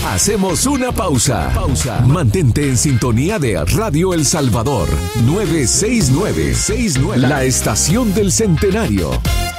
Hacemos una pausa. Mantente en sintonía de Radio El Salvador 969, la estación del centenario.